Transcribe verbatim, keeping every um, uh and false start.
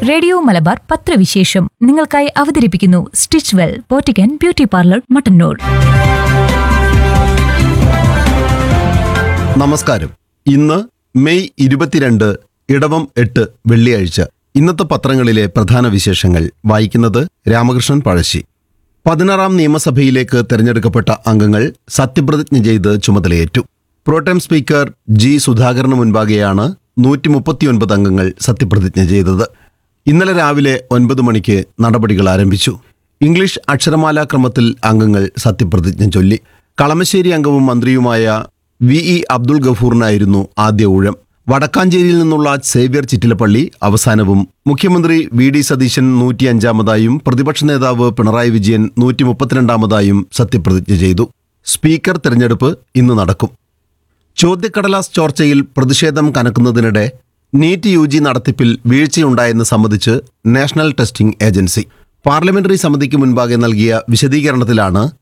Radio Malabar പത്രവിശേഷം നിങ്ങൾക്കായി അവതരിപ്പിക്കുന്നു stitch well പോറ്റിക്കൻ beauty parlour Mattannur. നമസ്കാരം. ഇന്ന് മെയ് ഇരുപത്തിരണ്ട്, ഇടവം എട്ട്, വെള്ളിയാഴ്ച. ഇന്നത്തെ പത്രങ്ങളിലെ പ്രധാന വിശേഷങ്ങൾ വായിക്കുന്നത് രാമകൃഷ്ണൻ പഴശ്ശി. പതിനാറാം നിയമസഭയിലേക്ക് തെരഞ്ഞെടുക്കപ്പെട്ട അംഗങ്ങൾ സത്യപ്രതിജ്ഞ ചെയ്ത് ചുമതലയേറ്റു. പ്രോടെം സ്പീക്കർ ജി സുധാകരന് മുൻപാകെയാണ് നൂറ്റി മുപ്പത്തിയൊൻപത് അംഗങ്ങൾ സത്യപ്രതിജ്ഞ ചെയ്തത്. ഇന്നലെ രാവിലെ ഒൻപത് മണിക്ക് നടപടികൾ ആരംഭിച്ചു. ഇംഗ്ലീഷ് അക്ഷരമാലാ ക്രമത്തിൽ അംഗങ്ങൾ സത്യപ്രതിജ്ഞ ചൊല്ലി. കളമശ്ശേരി അംഗവും മന്ത്രിയുമായ വി ഇ അബ്ദുൾ ഗഫൂറിനായിരുന്നു ആദ്യ ഊഴം. വടക്കാഞ്ചേരിയിൽ നിന്നുള്ള സേവ്യർ ചിറ്റിലപ്പള്ളി അവസാനവും. മുഖ്യമന്ത്രി വി ഡി സതീശൻ നൂറ്റിയഞ്ചാമതായും പ്രതിപക്ഷ നേതാവ് പിണറായി വിജയൻ നൂറ്റി മുപ്പത്തിരണ്ടാമതായും സത്യപ്രതിജ്ഞ ചെയ്തു. സ്പീക്കർ തെരഞ്ഞെടുപ്പ് ഇന്ന് നടക്കും. ചോദ്യക്കടലാസ് ചോർച്ചയിൽ പ്രതിഷേധം കനക്കുന്നതിനിടെ നീറ്റ് യു ജി നടത്തിപ്പിൽ വീഴ്ചയുണ്ടായെന്ന് സംബന്ധിച്ച് നാഷണൽ ടെസ്റ്റിംഗ് ഏജൻസി പാർലമെന്ററി സമിതിക്ക് മുൻപാകെ നൽകിയ വിശദീകരണത്തിലാണ്